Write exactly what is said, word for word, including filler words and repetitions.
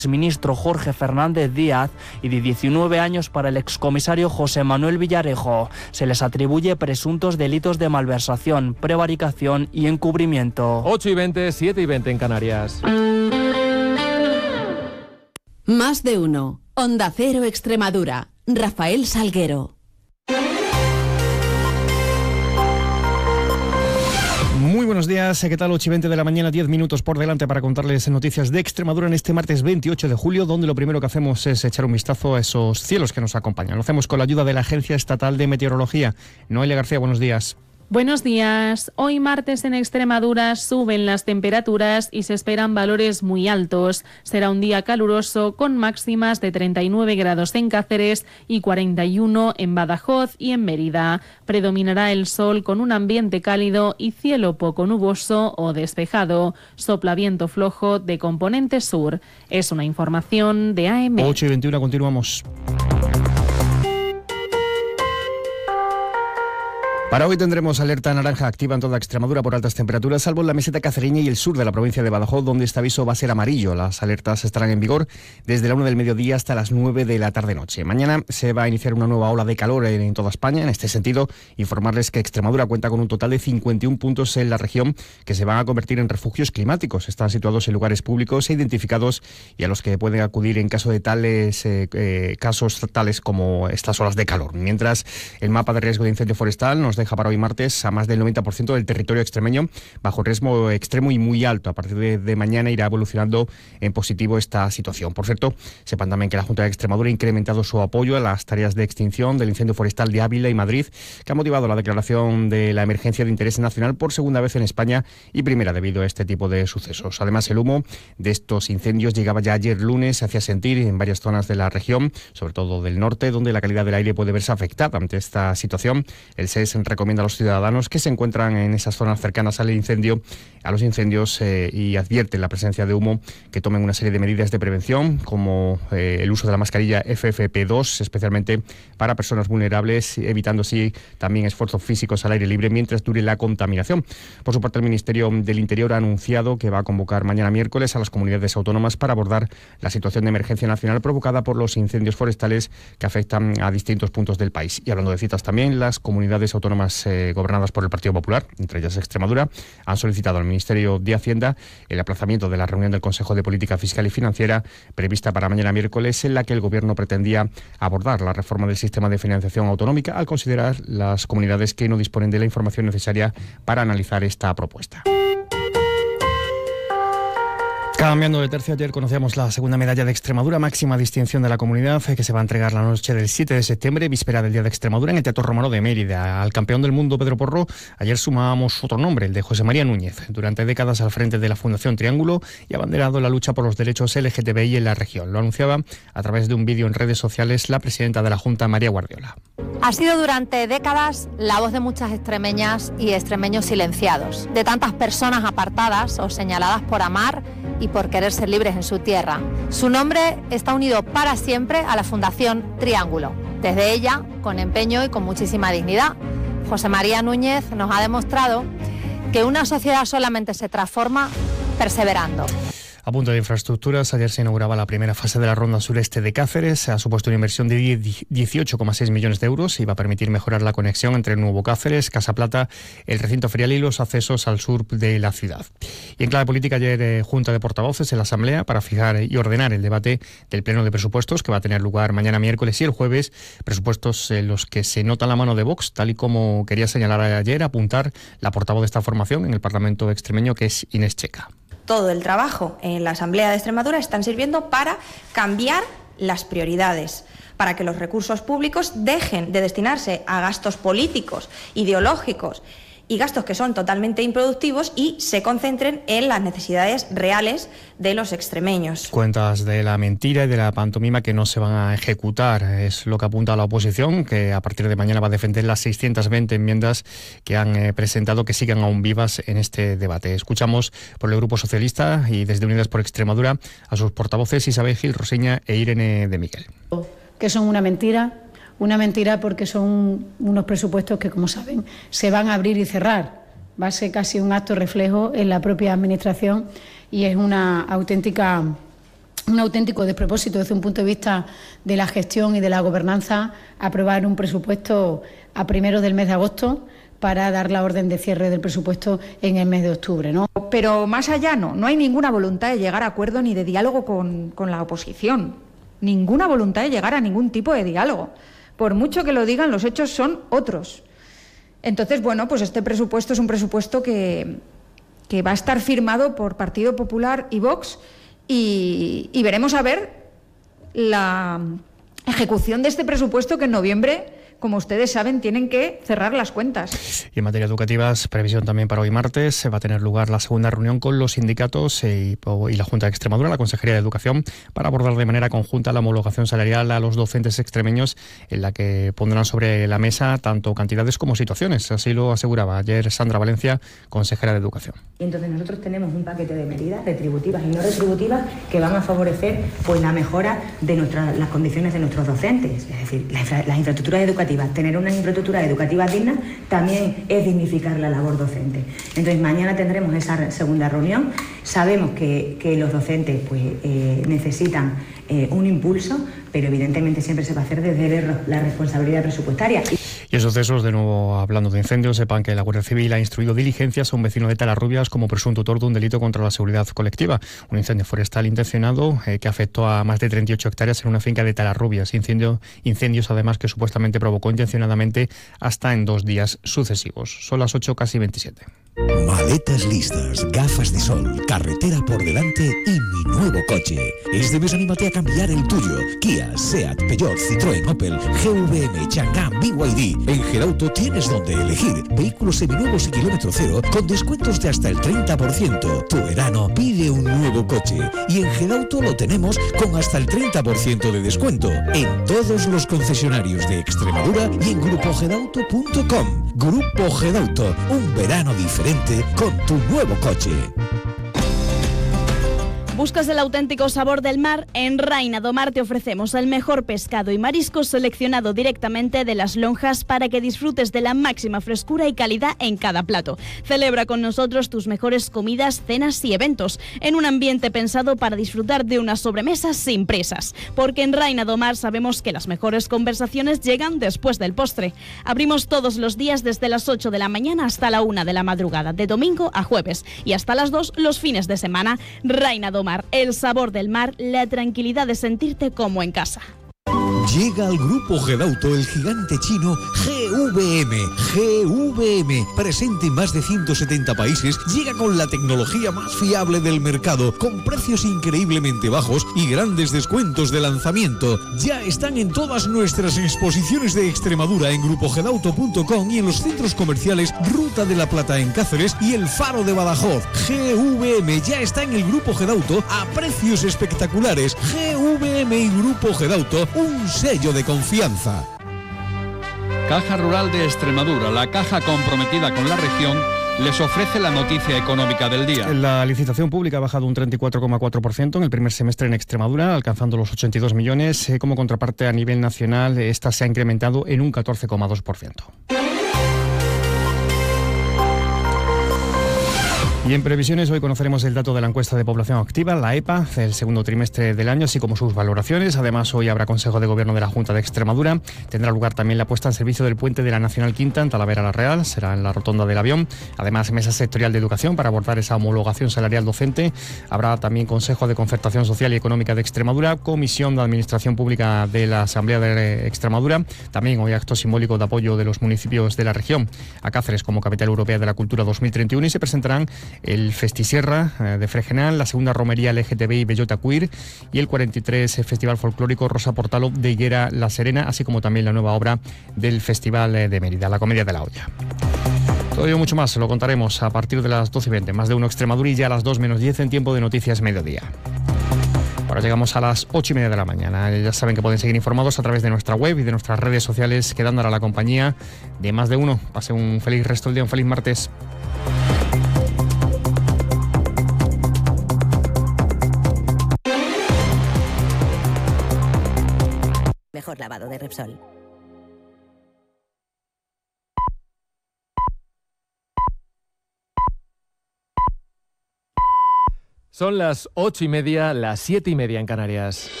exministro Jorge Fernández Díaz y de diecinueve años para el excomisario José Manuel Villarejo. Se les atribuye presuntos delitos de malversación, prevaricación y encubrimiento. ocho y veinte, siete y veinte en Canarias. Más de uno. Onda Cero Extremadura. Rafael Salguero. Muy buenos días, ¿qué tal? ocho y veinte de la mañana, diez minutos por delante para contarles noticias de Extremadura en este martes veintiocho de julio, donde lo primero que hacemos es echar un vistazo a esos cielos que nos acompañan. Lo hacemos con la ayuda de la Agencia Estatal de Meteorología. Noelia García, buenos días. Buenos días. Hoy martes en Extremadura suben las temperaturas y se esperan valores muy altos. Será un día caluroso con máximas de treinta y nueve grados en Cáceres y cuarenta y uno en Badajoz y en Mérida. Predominará el sol con un ambiente cálido y cielo poco nuboso o despejado. Sopla viento flojo de componente sur. Es una información de A M. ocho y veintiuno, continuamos. Para hoy tendremos alerta naranja activa en toda Extremadura por altas temperaturas, salvo en la meseta cacereña y el sur de la provincia de Badajoz, donde este aviso va a ser amarillo. Las alertas estarán en vigor desde la una del mediodía hasta las nueve de la tarde-noche. Mañana se va a iniciar una nueva ola de calor en toda España. En este sentido, informarles que Extremadura cuenta con un total de cincuenta y uno puntos en la región que se van a convertir en refugios climáticos. Están situados en lugares públicos e identificados y a los que pueden acudir en caso de tales eh, eh, casos tales como estas olas de calor. Mientras, el mapa de riesgo de incendio forestal nos deja para hoy martes a más del noventa por ciento del territorio extremeño bajo riesgo extremo y muy alto. A partir de, de mañana irá evolucionando en positivo esta situación. Por cierto, sepan también que la Junta de Extremadura ha incrementado su apoyo a las tareas de extinción del incendio forestal de Ávila y Madrid, que ha motivado la declaración de la emergencia de interés nacional por segunda vez en España y primera debido a este tipo de sucesos. Además, el humo de estos incendios llegaba ya ayer lunes, se hacía sentir en varias zonas de la región, sobre todo del norte, donde la calidad del aire puede verse afectada. Ante esta situación, el S E S recomienda a los ciudadanos que se encuentran en esas zonas cercanas al incendio, a los incendios eh, y advierte la presencia de humo que tomen una serie de medidas de prevención, como eh, el uso de la mascarilla F F P dos, especialmente para personas vulnerables, evitando así también esfuerzos físicos al aire libre mientras dure la contaminación. Por su parte, el Ministerio del Interior ha anunciado que va a convocar mañana miércoles a las comunidades autónomas para abordar la situación de emergencia nacional provocada por los incendios forestales que afectan a distintos puntos del país. Y hablando de citas también, las comunidades autónomas eh, gobernadas por el Partido Popular, entre ellas Extremadura, han solicitado al Ministerio de Hacienda el aplazamiento de la reunión del Consejo de Política Fiscal y Financiera prevista para mañana miércoles, en la que el Gobierno pretendía abordar la reforma del sistema de financiación autonómica al considerar las comunidades que no disponen de la información necesaria para analizar esta propuesta. Cambiando de tercio, ayer conocíamos la segunda medalla de Extremadura, máxima distinción de la comunidad, que se va a entregar la noche del siete de septiembre, víspera del Día de Extremadura, en el Teatro Romano de Mérida. Al campeón del mundo, Pedro Porro, ayer sumábamos otro nombre, el de José María Núñez, durante décadas al frente de la Fundación Triángulo y abanderado la lucha por los derechos L G T B I en la región. Lo anunciaba a través de un vídeo en redes sociales la presidenta de la Junta, María Guardiola. Ha sido durante décadas la voz de muchas extremeñas y extremeños silenciados, de tantas personas apartadas o señaladas por amar y por querer ser libres en su tierra. Su nombre está unido para siempre a la Fundación Triángulo. Desde ella, con empeño y con muchísima dignidad, José María Núñez nos ha demostrado que una sociedad solamente se transforma perseverando. A punto de infraestructuras, ayer se inauguraba la primera fase de la ronda sureste de Cáceres. Ha supuesto una inversión de dieciocho coma seis millones de euros y va a permitir mejorar la conexión entre Nuevo Cáceres, Casa Plata, el recinto ferial y los accesos al sur de la ciudad. Y en clave política, ayer eh, Junta de Portavoces en la Asamblea para fijar y ordenar el debate del Pleno de Presupuestos que va a tener lugar mañana miércoles y el jueves. Presupuestos en los que se nota la mano de Vox, tal y como quería señalar ayer, apuntar la portavoz de esta formación en el Parlamento extremeño, que es Inés Checa. Todo el trabajo en la Asamblea de Extremadura están sirviendo para cambiar las prioridades, para que los recursos públicos dejen de destinarse a gastos políticos, ideológicos y gastos que son totalmente improductivos y se concentren en las necesidades reales de los extremeños. Cuentas de la mentira y de la pantomima que no se van a ejecutar, es lo que apunta la oposición, que a partir de mañana va a defender las seiscientas veinte enmiendas que han eh, presentado, que sigan aún vivas en este debate. Escuchamos por el Grupo Socialista y desde Unidas por Extremadura a sus portavoces Isabel Gil Roseña e Irene de Miguel. Que son una mentira. Una mentira porque son unos presupuestos que, como saben, se van a abrir y cerrar. Va a ser casi un acto reflejo en la propia Administración y es una auténtica un auténtico despropósito desde un punto de vista de la gestión y de la gobernanza aprobar un presupuesto a primeros del mes de agosto para dar la orden de cierre del presupuesto en el mes de octubre, ¿no? Pero más allá no, no hay ninguna voluntad de llegar a acuerdo ni de diálogo con, con la oposición, ninguna voluntad de llegar a ningún tipo de diálogo. Por mucho que lo digan, los hechos son otros. Entonces, bueno, pues este presupuesto es un presupuesto que, que va a estar firmado por Partido Popular y Vox y, y veremos a ver la ejecución de este presupuesto que en noviembre, como ustedes saben, tienen que cerrar las cuentas. Y en materia educativa, previsión también para hoy martes, se va a tener lugar la segunda reunión con los sindicatos y, y la Junta de Extremadura, la Consejería de Educación, para abordar de manera conjunta la homologación salarial a los docentes extremeños, en la que pondrán sobre la mesa tanto cantidades como situaciones. Así lo aseguraba ayer Sandra Valencia, consejera de Educación. Entonces nosotros tenemos un paquete de medidas retributivas y no retributivas que van a favorecer pues la mejora de nuestras, las condiciones de nuestros docentes, es decir, las, infra, las infraestructuras educativas. Tener una infraestructura educativa digna también es dignificar la labor docente. Entonces mañana tendremos esa segunda reunión. Sabemos que, que los docentes pues, eh, necesitan eh, un impulso, pero evidentemente siempre se va a hacer desde la responsabilidad presupuestaria. Y en sucesos, de nuevo hablando de incendios, sepan que la Guardia Civil ha instruido diligencias a un vecino de Talarrubias como presunto autor de un delito contra la seguridad colectiva. Un incendio forestal intencionado eh, que afectó a más de treinta y ocho hectáreas en una finca de Talarrubias. Incendio, incendios además que supuestamente provocó intencionadamente hasta en dos días sucesivos. Son las ocho, casi veintisiete. Maletas listas, gafas de sol, carretera por delante y mi nuevo coche. Este mes anímate a cambiar el tuyo. Kia, Seat, Peugeot, Citroën, Opel, G V M, Chang'an, B Y D. En Gerauto tienes donde elegir vehículos seminuevos y kilómetro cero con descuentos de hasta el treinta por ciento. Tu verano pide un nuevo coche y en Gerauto lo tenemos con hasta el treinta por ciento de descuento en todos los concesionarios de Extremadura y en grupo gedauto punto com. Grupo Gedauto, un verano diferente con tu nuevo coche. ¿Buscas el auténtico sabor del mar? En Raina do Mar te ofrecemos el mejor pescado y mariscos seleccionado directamente de las lonjas para que disfrutes de la máxima frescura y calidad en cada plato. Celebra con nosotros tus mejores comidas, cenas y eventos en un ambiente pensado para disfrutar de una sobremesa sin prisas. Porque en Raina do Mar sabemos que las mejores conversaciones llegan después del postre. Abrimos todos los días desde las ocho de la mañana hasta la una de la madrugada, de domingo a jueves, y hasta las dos los fines de semana. Raina do Mar. El sabor del mar, la tranquilidad de sentirte como en casa. Llega al Grupo Gedauto el gigante chino G V M. G V M, presente en más de ciento setenta países, llega con la tecnología más fiable del mercado, con precios increíblemente bajos y grandes descuentos de lanzamiento. Ya están en todas nuestras exposiciones de Extremadura en grupo gedauto punto com y en los centros comerciales Ruta de la Plata en Cáceres y El Faro de Badajoz. G V M ya está en el Grupo Gedauto a precios espectaculares. G V M y Grupo Gedauto, un sello de confianza. Caja Rural de Extremadura, la caja comprometida con la región, les ofrece la noticia económica del día. La licitación pública ha bajado un treinta y cuatro coma cuatro por ciento en el primer semestre en Extremadura, alcanzando los ochenta y dos millones. Como contraparte a nivel nacional, esta se ha incrementado en un catorce coma dos por ciento. Y en previsiones, hoy conoceremos el dato de la encuesta de población activa, la E P A, del segundo trimestre del año, así como sus valoraciones. Además, hoy habrá Consejo de Gobierno de la Junta de Extremadura. Tendrá lugar también la puesta en servicio del puente de la Nacional Quinta en Talavera la Real, será en la rotonda del avión. Además, mesa sectorial de educación para abordar esa homologación salarial docente. Habrá también Consejo de Concertación Social y Económica de Extremadura, Comisión de Administración Pública de la Asamblea de Extremadura. También hoy acto simbólico de apoyo de los municipios de la región a Cáceres como Capital Europea de la Cultura dos mil treinta y uno, y se presentarán el Festisierra de Fregenal, la segunda romería L G T B I Bellota Queer y el cuarenta y tres Festival Folclórico Rosa Portalo de Higuera La Serena, así como también la nueva obra del Festival de Mérida, La Comedia de la Olla. Todo ello mucho más lo contaremos a partir de las doce y veinte, más de uno Extremadura, y ya a las dos menos diez en tiempo de Noticias Mediodía. Ahora llegamos a las ocho y media de la mañana. Ya saben que pueden seguir informados a través de nuestra web y de nuestras redes sociales, quedando a la compañía de Más de Uno. Pase un feliz resto del día, un feliz martes. Mejor lavado de Repsol. Son las ocho y media, las siete y media en Canarias.